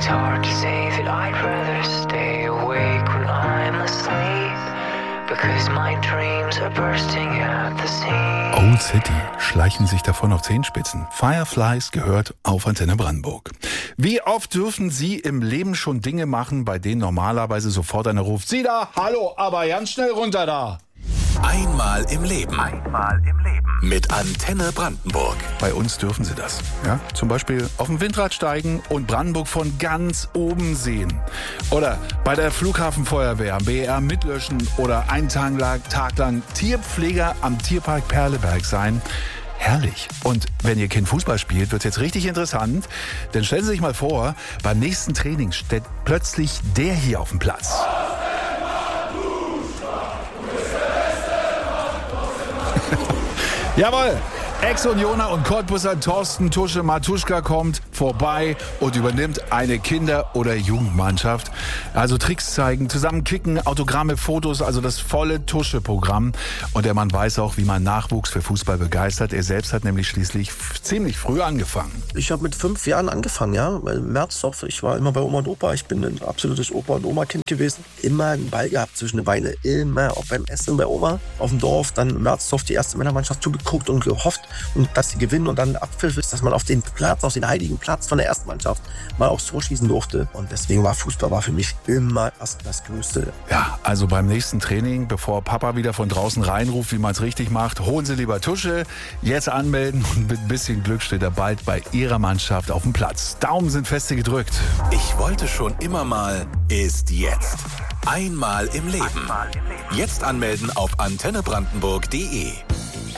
It's hard to say that I'd rather stay awake when I'm asleep, because my dreams are bursting at the seams. Old City schleichen sich davon auf Zehenspitzen. Fireflies gehört auf Antenne Brandenburg. Wie oft dürfen Sie im Leben schon Dinge machen, bei denen normalerweise sofort einer ruft, Sie da, hallo, aber ganz schnell runter da. Einmal im Leben. Mit Antenne Brandenburg. Bei uns dürfen Sie das. Ja? Zum Beispiel auf dem Windrad steigen und Brandenburg von ganz oben sehen. Oder bei der Flughafenfeuerwehr am BER mitlöschen oder einen Tag lang Tierpfleger am Tierpark Perleberg sein. Herrlich. Und wenn Ihr Kind Fußball spielt, wird es jetzt richtig interessant. Denn stellen Sie sich mal vor, beim nächsten Training steht plötzlich der hier auf dem Platz. Jawohl! Ex-Unioner und Cottbusser Thorsten Tusche Matuschka kommt vorbei und übernimmt eine Kinder- oder Jugendmannschaft. Also Tricks zeigen, zusammen kicken, Autogramme, Fotos, also das volle Tusche-Programm. Und der Mann weiß auch, wie man Nachwuchs für Fußball begeistert. Er selbst hat nämlich schließlich ziemlich früh angefangen. Ich habe mit 5 Jahren angefangen, ja. Im März auch, ich war immer bei Oma und Opa. Ich bin ein absolutes Opa- und Oma-Kind gewesen. Immer einen Ball gehabt zwischen den Beinen. Immer, auch beim Essen bei Oma auf dem Dorf. Dann im März auf die erste Männermannschaft zugeguckt und gehofft, und dass sie gewinnen und dann Abpfiff ist, dass man auf den Platz, auf den heiligen Platz von der ersten Mannschaft mal aufs Tor schießen durfte. Und deswegen war Fußball für mich immer das Größte. Ja, also beim nächsten Training, bevor Papa wieder von draußen reinruft, wie man es richtig macht, holen Sie lieber Tusche, jetzt anmelden und mit ein bisschen Glück steht er bald bei Ihrer Mannschaft auf dem Platz. Daumen sind feste gedrückt. Ich wollte schon immer mal, ist jetzt. Einmal im Leben. Jetzt anmelden auf antennebrandenburg.de.